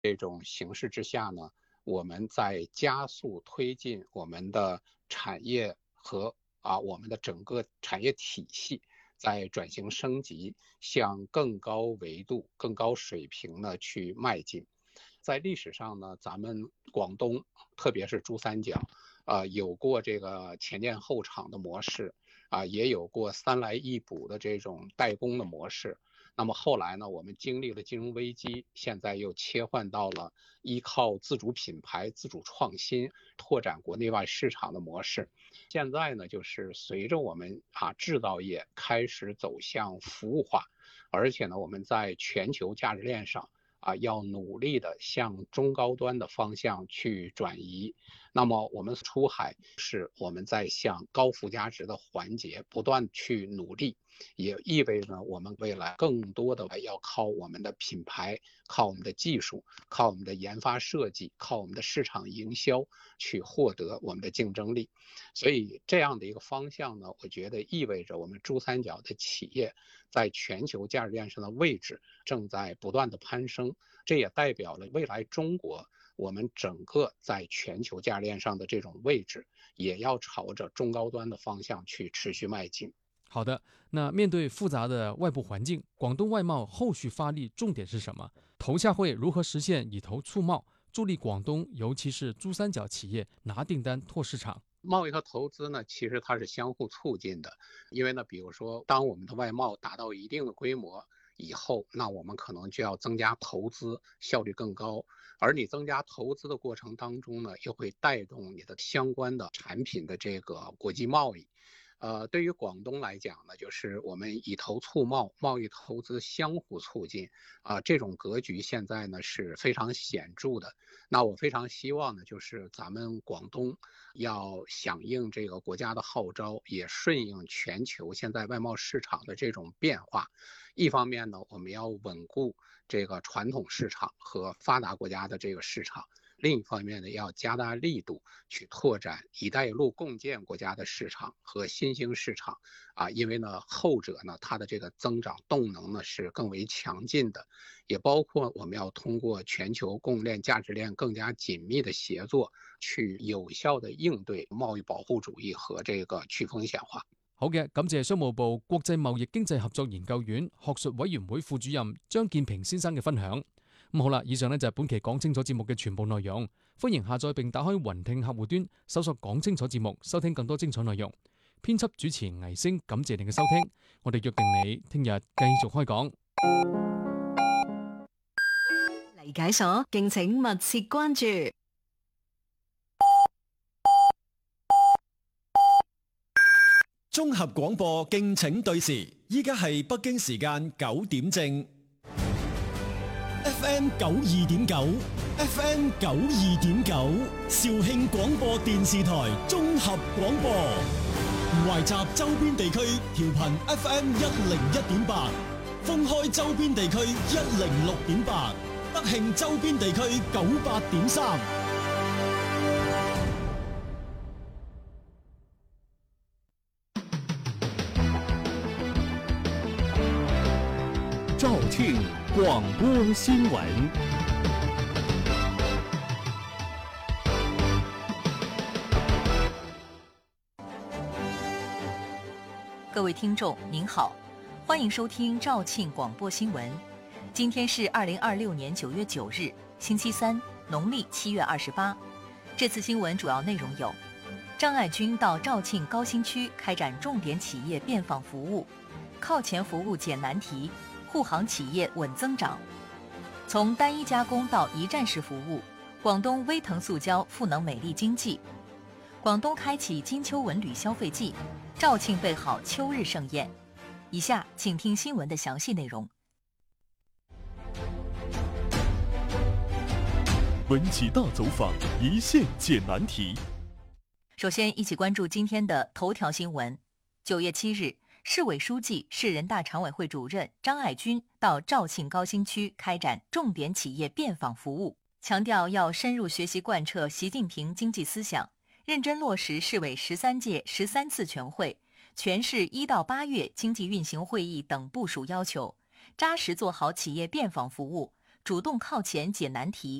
这种形势之下呢，我们在加速推进我们的产业和我们的整个产业体系在转型升级，向更高维度、更高水平的去迈进。在历史上呢，咱们广东，特别是珠三角，有过这个前店后厂的模式，也有过三来一补的这种代工的模式。那么后来呢，我们经历了金融危机，现在又切换到了依靠自主品牌、自主创新、拓展国内外市场的模式。现在呢，就是随着我们制造业开始走向服务化，而且呢，我们在全球价值链上要努力的向中高端的方向去转移。那么我们出海是我们在向高附加值的环节不断去努力，也意味着我们未来更多的要靠我们的品牌，靠我们的技术，靠我们的研发设计，靠我们的市场营销去获得我们的竞争力。所以这样的一个方向呢，我觉得意味着我们珠三角的企业在全球价值链上的位置正在不断的攀升，这也代表了未来中国我们整个在全球价值链上的这种位置也要朝着中高端的方向去持续迈进。 好的，那面对复杂的外部环境，广东外贸后续发力重点是什么？投下会如何实现以投促贸，助力广东尤其是珠三角企业拿订单拓市场？ 贸易和投资呢，其实它是相互促进的，因为呢，比如说，当我们的外贸达到一定的规模以后，那我们可能就要增加投资，效率更高。而你增加投资的过程当中呢，又会带动你的相关的产品的这个国际贸易。对于广东来讲呢，就是我们以投促贸，贸易投资相互促进这种格局现在呢是非常显著的。那我非常希望呢，就是咱们广东要响应这个国家的号召，也顺应全球现在外贸市场的这种变化。一方面呢，我们要稳固这个传统市场和发达国家的这个市场。另一方面呢，要加大力度去拓展“一带一路”共建国家的市场和新兴市场因为呢，后者呢，它的这个增长动能呢是更为强劲的，也包括我们要通过全球供应链、价值链更加緊密的協作，去有效的應對貿易保護主義和這個去風險化。 好嘅，感謝商務部國際貿易經濟合作研究院學術委員會副主任張建平先生嘅分享。咁好啦，以上呢就係本期講清楚節目嘅全部內容。歡迎下載並打開雲聽客戶端，搜索講清楚節目，收聽更多精彩內容。編輯主持倪星，感謝您嘅收聽。我哋約定你聽日繼續開講。 離解所，敬請密切關注。 綜合廣播敬請對時，依家係北京時間9點正。FM 92.9 FM 92.9肇慶廣播電視台綜合廣播，懷集周邊地區調頻 FM 101.8，封開周邊地區106.8，德慶周邊地區98.3。 肇慶廣播新聞。 各位听众您好，欢迎收听肇庆广播新闻。今天是2026年9月9日，星期三，农历7月28。这次新闻主要内容有：张爱军到肇庆高新区开展重点企业便访服务，靠前服务解难题，护航企业稳增长。从单一加工到一站式服务，广东威腾塑胶赋能美丽经济。广东开启金秋文旅消费季，肇庆备好秋日盛宴。以下请听新闻的详细内容。 文企大走访，一线解难题。 首先，一起关注今天的头条新闻。9月7日，市委书记、市人大常委会主任张爱军到肇庆高新区开展重点企业便访服务，强调要深入学习贯彻习近平经济思想，认真落实市委13届13次全会、全市1到8月经济运行会议等部署要求，扎实做好企业便访服务， 主动靠前解难题。